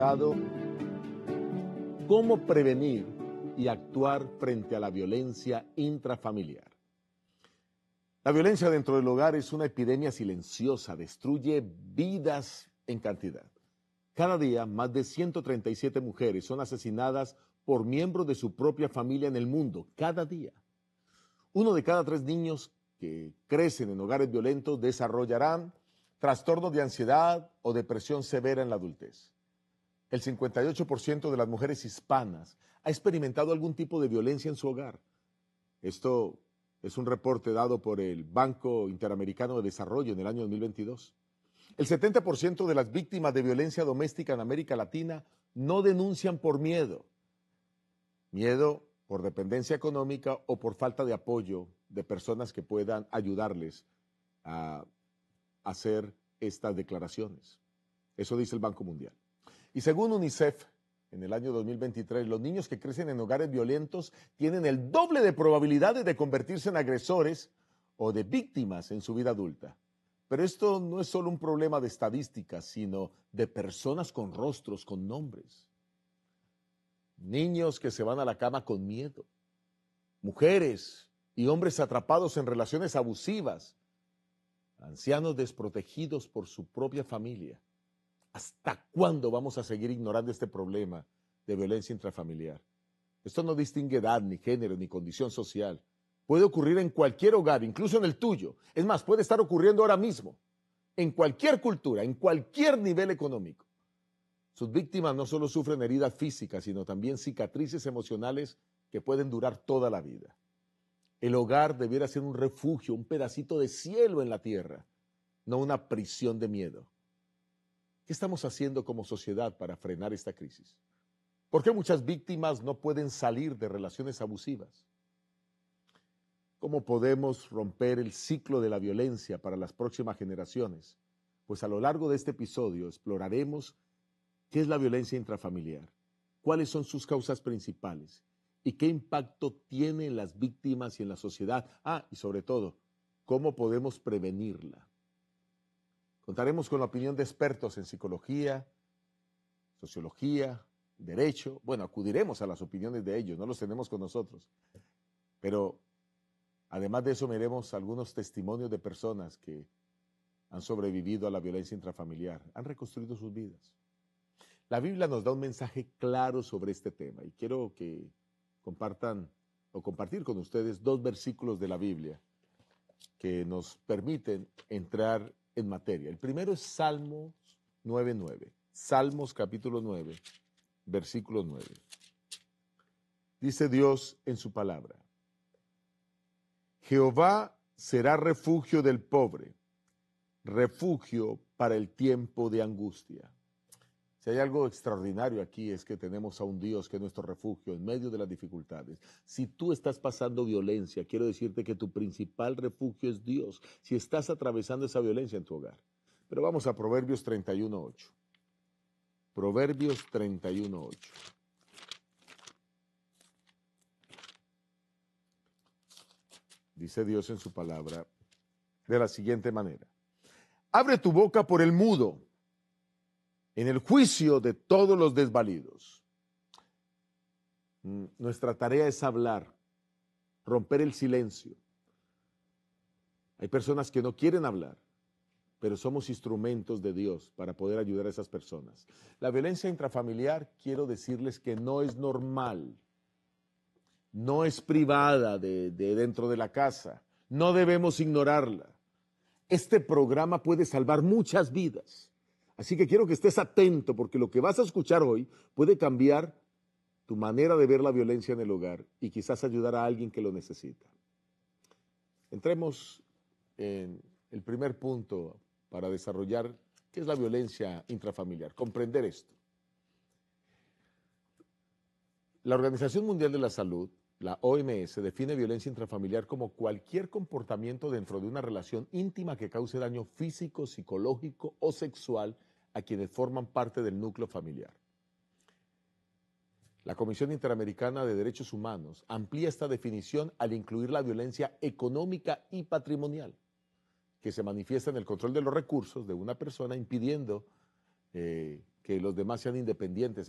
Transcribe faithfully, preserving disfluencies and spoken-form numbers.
dado cómo prevenir y actuar frente a la violencia intrafamiliar. La violencia dentro del hogar es una epidemia silenciosa, destruye vidas en cantidad. Cada día, más de ciento treinta y siete mujeres son asesinadas por miembros de su propia familia en el mundo, cada día. Uno de cada tres niños que crecen en hogares violentos desarrollarán trastornos de ansiedad o depresión severa en la adultez. El cincuenta y ocho por ciento de las mujeres hispanas ha experimentado algún tipo de violencia en su hogar. Esto es un reporte dado por el Banco Interamericano de Desarrollo en el año dos mil veintidós. El setenta por ciento de las víctimas de violencia doméstica en América Latina no denuncian por miedo. Miedo por dependencia económica o por falta de apoyo de personas que puedan ayudarles a hacer estas declaraciones. Eso dice el Banco Mundial. Y según UNICEF, en el año dos mil veintitrés, los niños que crecen en hogares violentos tienen el doble de probabilidades de convertirse en agresores o de víctimas en su vida adulta. Pero esto no es solo un problema de estadísticas, sino de personas con rostros, con nombres. Niños que se van a la cama con miedo. Mujeres y hombres atrapados en relaciones abusivas. Ancianos desprotegidos por su propia familia. ¿Hasta cuándo vamos a seguir ignorando este problema de violencia intrafamiliar? Esto no distingue edad, ni género, ni condición social. Puede ocurrir en cualquier hogar, incluso en el tuyo. Es más, puede estar ocurriendo ahora mismo, en cualquier cultura, en cualquier nivel económico. Sus víctimas no solo sufren heridas físicas, sino también cicatrices emocionales que pueden durar toda la vida. El hogar debiera ser un refugio, un pedacito de cielo en la tierra, no una prisión de miedo. ¿Qué estamos haciendo como sociedad para frenar esta crisis? ¿Por qué muchas víctimas no pueden salir de relaciones abusivas? ¿Cómo podemos romper el ciclo de la violencia para las próximas generaciones? Pues a lo largo de este episodio exploraremos qué es la violencia intrafamiliar, cuáles son sus causas principales y qué impacto tiene en las víctimas y en la sociedad. Ah, y sobre todo, cómo podemos prevenirla. Contaremos con la opinión de expertos en psicología, sociología, derecho. Bueno, acudiremos a las opiniones de ellos, no los tenemos con nosotros. Pero además de eso, veremos algunos testimonios de personas que han sobrevivido a la violencia intrafamiliar, han reconstruido sus vidas. La Biblia nos da un mensaje claro sobre este tema y quiero que compartan o compartir con ustedes dos versículos de la Biblia que nos permiten entrar en materia. El primero es Salmos nueve nueve. Salmos capítulo nueve, versículo nueve. Dice Dios en su palabra: Jehová será refugio del pobre, refugio para el tiempo de angustia. Si hay algo extraordinario aquí es que tenemos a un Dios que es nuestro refugio en medio de las dificultades. Si tú estás pasando violencia, quiero decirte que tu principal refugio es Dios, si estás atravesando esa violencia en tu hogar. Pero vamos a Proverbios treinta y uno ocho. Proverbios treinta y uno ocho. Dice Dios en su palabra de la siguiente manera: abre tu boca por el mudo, en el juicio de todos los desvalidos. Nuestra tarea es hablar, romper el silencio. Hay personas que no quieren hablar, pero somos instrumentos de Dios para poder ayudar a esas personas. La violencia intrafamiliar, quiero decirles que no es normal, no es privada de, de dentro de la casa, no debemos ignorarla. Este programa puede salvar muchas vidas. Así que quiero que estés atento porque lo que vas a escuchar hoy puede cambiar tu manera de ver la violencia en el hogar y quizás ayudar a alguien que lo necesita. Entremos en el primer punto para desarrollar qué es la violencia intrafamiliar, comprender esto. La Organización Mundial de la Salud, la O M S, define violencia intrafamiliar como cualquier comportamiento dentro de una relación íntima que cause daño físico, psicológico o sexual a quienes forman parte del núcleo familiar. La Comisión Interamericana de Derechos Humanos amplía esta definición al incluir la violencia económica y patrimonial, que se manifiesta en el control de los recursos de una persona impidiendo eh, que los demás sean independientes.